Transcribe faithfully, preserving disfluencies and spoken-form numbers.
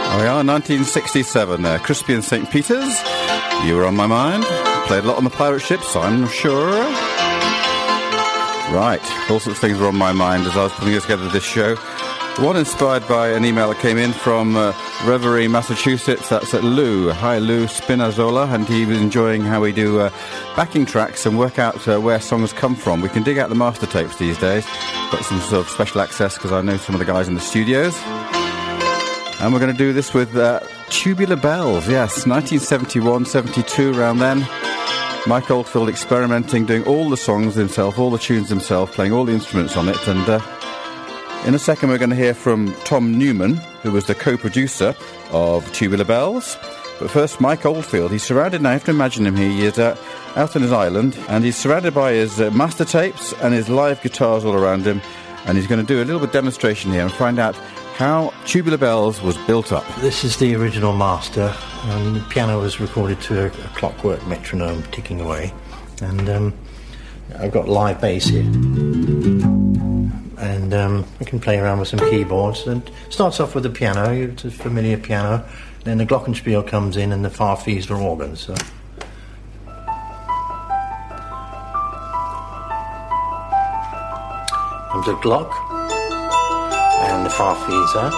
We are nineteen sixty-seven there. Crispy and Saint Peter's. You were on my mind. Played a lot on the pirate ships, I'm sure. Right, all sorts of things were on my mind as I was putting together this show. One inspired by an email that came in from uh, Reverie, Massachusetts. That's at Lou. Hi, Lou Spinazzola. And he was enjoying how we do uh, backing tracks and work out uh, where songs come from. We can dig out the master tapes these days. Got some sort of special access because I know some of the guys in the studios. And we're going to do this with uh, Tubular Bells. Yes, nineteen seventy-one, seventy-two, around then. Mike Oldfield experimenting, doing all the songs himself, all the tunes himself, playing all the instruments on it. And uh, in a second we're going to hear from Tom Newman, who was the co-producer of Tubular Bells. But first, Mike Oldfield. He's surrounded now, you have to imagine him here. He is uh, out on his island, and he's surrounded by his uh, master tapes and his live guitars all around him. And he's going to do a little bit of demonstration here and find out how Tubular Bells was built up. This is the original master, and the piano was recorded to a, a clockwork metronome ticking away. And um, I've got live bass here. And um, we can play around with some keyboards. And it starts off with the piano, it's a familiar piano. Then the glockenspiel comes in and the Farfisa organ. So. Comes a Glock. And the Farfisa.